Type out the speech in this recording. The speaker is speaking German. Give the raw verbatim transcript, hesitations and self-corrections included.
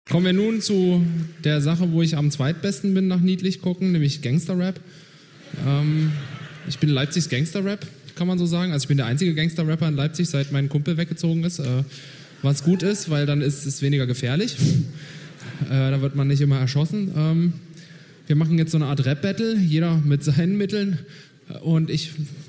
Kommen wir nun zu der Sache, wo ich am zweitbesten bin nach niedlich gucken, nämlich Gangster-Rap. Ähm, ich bin Leipzigs Gangster-Rap, kann man so sagen. Also ich bin der einzige Gangster-Rapper in Leipzig, seit mein Kumpel weggezogen ist. Äh, was gut ist, weil dann ist es weniger gefährlich. äh, da wird man nicht immer erschossen. Ähm, wir machen jetzt so eine Art Rap-Battle, jeder mit seinen Mitteln. Und ich